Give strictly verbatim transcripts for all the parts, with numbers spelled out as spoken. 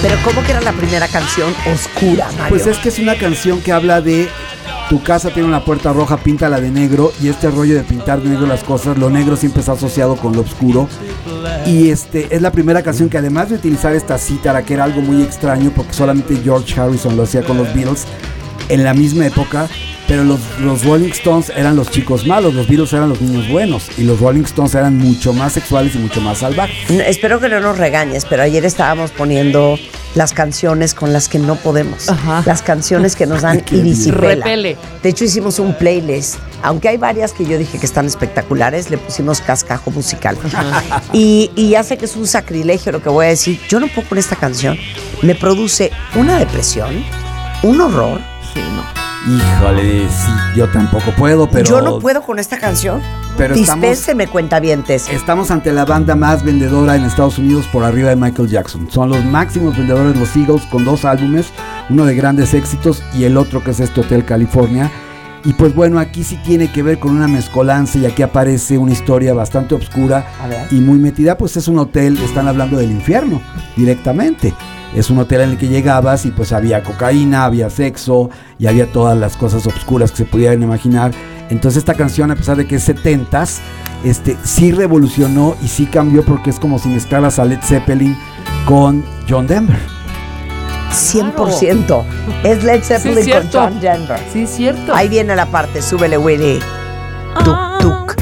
Pero ¿cómo que era la primera canción oscura, Mario? Pues es que es una canción que habla de tu casa tiene una puerta roja, píntala de negro, y este rollo de pintar de negro las cosas, lo negro siempre está asociado con lo oscuro. Y este es la primera canción que, además de utilizar esta cítara, que era algo muy extraño porque solamente George Harrison lo hacía con los Beatles en la misma época, pero los, los Rolling Stones eran los chicos malos, los Beatles eran los niños buenos, y los Rolling Stones eran mucho más sexuales y mucho más salvajes. No, espero que no nos regañes, pero ayer estábamos poniendo las canciones con las que no podemos. Ajá. Las canciones que nos dan Qué irisipela. repele. De hecho, hicimos un playlist. Aunque hay varias que yo dije que están espectaculares, le pusimos cascajo musical. Y, y ya sé que es un sacrilegio lo que voy a decir. Yo no puedo con esta canción. Me produce una depresión, un horror. Sí, no. Híjole, sí, yo tampoco puedo, pero... Yo no puedo con esta canción. Pero estamos- Dispénseme, cuentavientes. Estamos ante la banda más vendedora en Estados Unidos por arriba de Michael Jackson. Son los máximos vendedores los Eagles, con dos álbumes, uno de grandes éxitos y el otro que es este Hotel California. Y pues bueno, aquí sí tiene que ver con una mezcolanza, y aquí aparece una historia bastante oscura A ver. y muy metida. Pues es un hotel, están hablando del infierno directamente. Es un hotel en el que llegabas y pues había cocaína, había sexo y había todas las cosas oscuras que se pudieran imaginar. Entonces esta canción, a pesar de que es setentas, este, sí revolucionó y sí cambió, porque es como si mezclaras a Led Zeppelin con John Denver. cien por ciento. Es Led Zeppelin Sí, es con cierto. John Denver. Sí, es cierto. Ahí viene la parte, súbele, Willy. Tuk, tuk.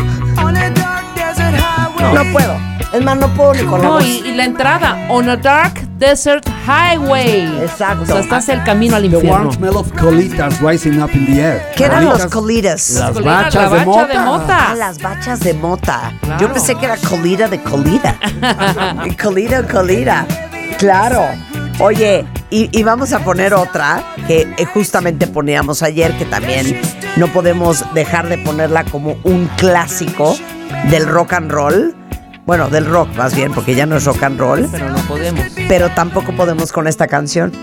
No puedo. Es más, no puedo ni con la No, voz. y, y la entrada, On a Dark Desert Highway. Exacto. O sea, estás el camino al The infierno. warm smell of colitas rising up in the air. ¿Qué eran los Colitas- colitas? Las Colita, bachas la de bacha mota. de mota. Ah, las bachas de mota. Claro. Yo pensé que era colita de colita. colita, colita. Claro. Oye, y, y vamos a poner otra que eh, justamente poníamos ayer, que también no podemos dejar de ponerla como un clásico del rock and roll. Bueno, del rock más bien, porque ya no es rock and roll. Pero no podemos. Pero tampoco podemos con esta canción.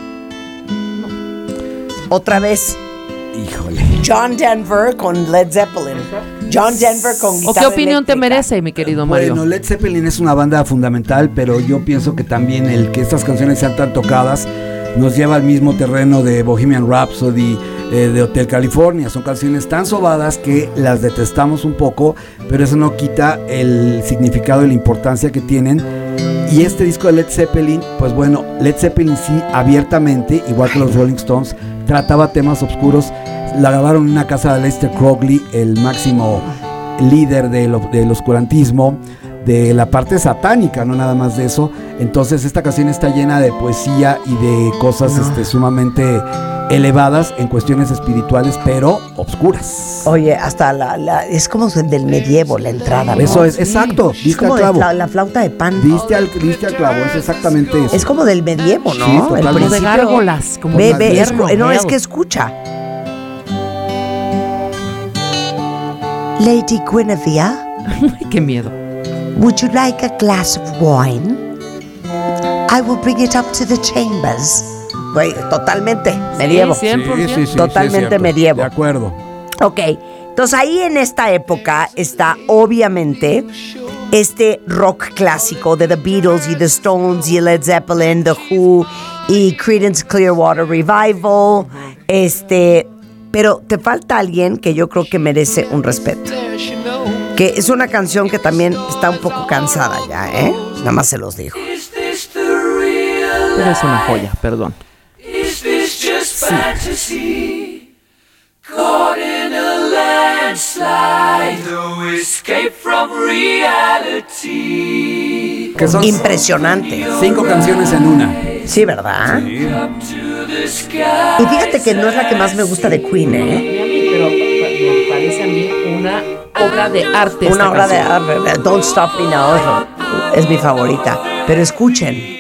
Otra vez, Híjole. John Denver con Led Zeppelin. John Denver con guitarra ¿O qué opinión te eléctrica. merece, mi querido Mario? Bueno, Led Zeppelin es una banda fundamental, pero yo pienso que también el que estas canciones sean tan tocadas nos lleva al mismo terreno de Bohemian Rhapsody, eh, de Hotel California. Son canciones tan sobadas que las detestamos un poco, pero eso no quita el significado y la importancia que tienen. Y este disco de Led Zeppelin, pues bueno, Led Zeppelin sí abiertamente, igual que los Rolling Stones, trataba temas oscuros. La grabaron en una casa de Aleister Crowley, el máximo líder del, del oscurantismo, de la parte satánica, no nada más de eso. Entonces esta canción está llena de poesía y de cosas No. este, sumamente elevadas en cuestiones espirituales, pero obscuras. Oye, hasta la, la es como del medievo la entrada, ¿no? Eso es, exacto, Es diste al como de clavo. fla- la flauta de pan. Diste al, diste al clavo, es exactamente eso. Es como del medievo, ¿no? Sí, El totalmente. Como de principio- gárgolas, como Ve, de ve, es- invierno, no, es hell. que escucha. Lady Guinevere, Ay, qué miedo. would you like a glass of wine? I will bring it up to the chambers. Güey, totalmente medievo. Sí, cien por ciento. Sí, sí, sí, Totalmente sí, es cierto. medievo. De acuerdo. Ok, entonces ahí en esta época está obviamente este rock clásico de The Beatles y The Stones y Led Zeppelin, The Who y Creedence Clearwater Revival. Este, pero te falta alguien que yo creo que merece un respeto. Que es una canción que también está un poco cansada ya, ¿eh? Nada más se los digo. Pero es una joya, perdón. Que son Impresionante. cinco canciones en una. Sí, ¿verdad? Y fíjate que no es la que más me gusta de Queen, ¿eh? Pero me parece a mí una obra de arte. Una obra de arte. Don't Stop Me Now es, lo- es mi favorita. Pero escuchen.